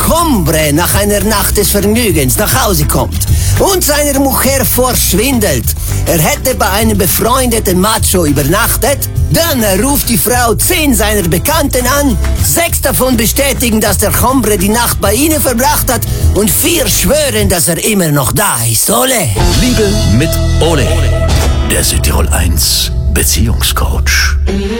Hombre nach einer Nacht des Vergnügens nach Hause kommt und seiner Mujer verschwindelt, er hätte bei einem befreundeten Macho übernachtet, dann ruft die Frau 10 seiner Bekannten an, 6 davon bestätigen, dass der Hombre die Nacht bei ihnen verbracht hat und 4 schwören, dass er immer noch da ist. Ole! Liebe mit Ole. Der Südtirol 1 Beziehungscoach.